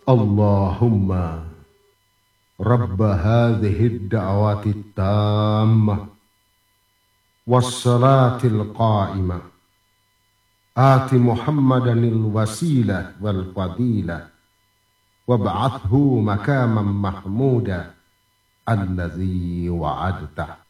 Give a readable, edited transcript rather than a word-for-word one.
Allahumma Rabb hadhihi ad-da'wati at-tammah was-salati al-qa'imah ati Muhammadanil wasilah wal fadilah wab'athhu makaman mahmuda alladzi wa'adtah.